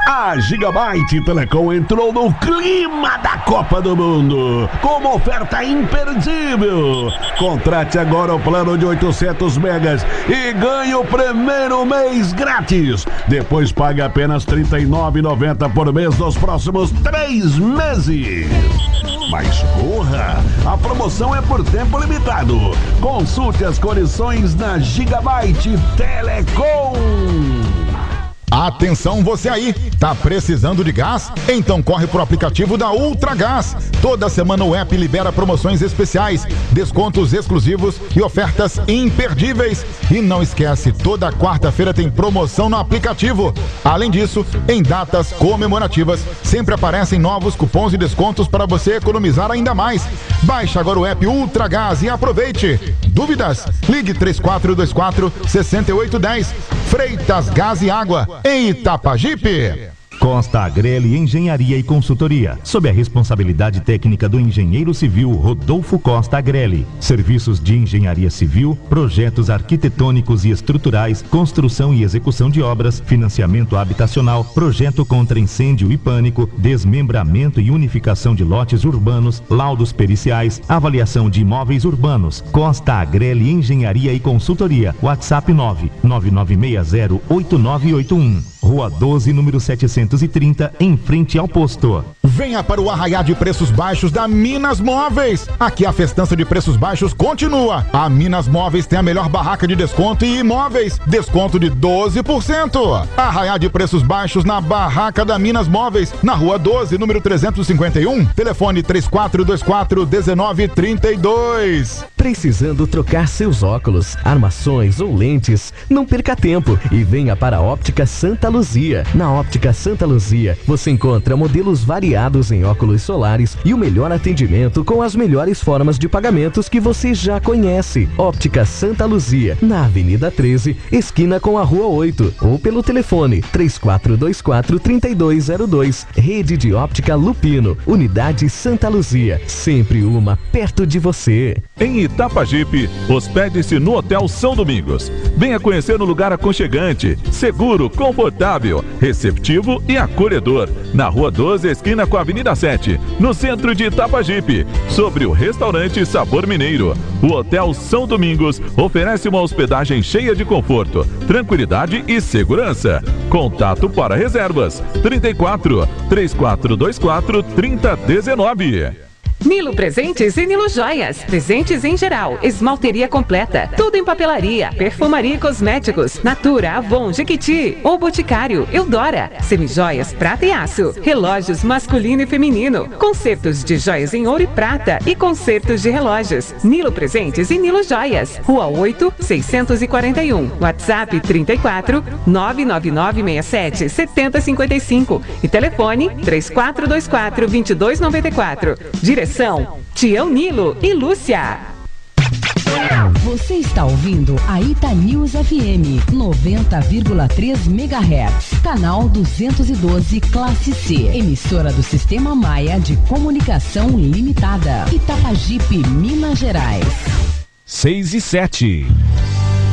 A Gigabyte Telecom entrou no clima da Copa do Mundo com uma oferta imperdível. Contrate agora o plano de 800 megas e ganhe o primeiro mês grátis. Depois pague apenas R$ 39,90 por mês nos próximos 3 meses. Mas corra, a promoção é por tempo limitado. Consulte as condições na Gigabyte Telecom. Atenção você aí, tá precisando de gás? Então corre pro aplicativo da Ultragás. Toda semana o app libera promoções especiais, descontos exclusivos e ofertas imperdíveis. E não esquece, toda quarta-feira tem promoção no aplicativo. Além disso, em datas comemorativas, sempre aparecem novos cupons e descontos para você economizar ainda mais. Baixe agora o app Ultragás e aproveite. Dúvidas? Ligue 3424-6810. Freitas Gás e Água, em Itapajipe. Costa Agrelli Engenharia e Consultoria, sob a responsabilidade técnica do engenheiro civil Rodolfo Costa Agrelli. Serviços de engenharia civil, projetos arquitetônicos e estruturais, construção e execução de obras, financiamento habitacional, projeto contra incêndio e pânico, desmembramento e unificação de lotes urbanos, laudos periciais, avaliação de imóveis urbanos. Costa Agrelli Engenharia e Consultoria. WhatsApp 999608981. Rua 12, número 730, em frente ao posto. Venha para o arraiá de preços baixos da Minas Móveis. Aqui a festança de preços baixos continua. A Minas Móveis tem a melhor barraca de desconto e imóveis. Desconto de 12%. Arraiá de preços baixos na barraca da Minas Móveis, na Rua 12, número 351. Telefone 3424-1932. Precisando trocar seus óculos, armações ou lentes? Não perca tempo e venha para a Óptica Santa Luzia. Na Óptica Santa Luzia, você encontra modelos variados em óculos solares e o melhor atendimento com as melhores formas de pagamentos que você já conhece. Óptica Santa Luzia, na Avenida 13, esquina com a Rua 8, ou pelo telefone 3424-3202. Rede de Óptica Lupino, Unidade Santa Luzia, sempre uma perto de você. Em Itapajipe, hospede-se no Hotel São Domingos. Venha conhecer um lugar aconchegante, seguro, confortável, receptivo e acolhedor. Na Rua 12, esquina com a Avenida 7, no centro de Itapajipe, sobre o restaurante Sabor Mineiro. O Hotel São Domingos oferece uma hospedagem cheia de conforto, tranquilidade e segurança. Contato para reservas: 34-3424-3019. Nilo Presentes e Nilo Joias. Presentes em geral, esmalteria completa, tudo em papelaria, perfumaria e cosméticos, Natura, Avon, Jequiti, ou Boticário, Eudora, semijoias, prata e aço, relógios masculino e feminino, concertos de joias em ouro e prata e concertos de relógios. Nilo Presentes e Nilo Joias. Rua 8, 641. WhatsApp 34 99967 7055 e telefone 3424-2294. Direção Tião Nilo e Lúcia. Você está ouvindo a Itanews FM 90,3 MHz, canal 212 Classe C, emissora do Sistema Maia de Comunicação Limitada, Itapajipe, Minas Gerais. 6 e 7.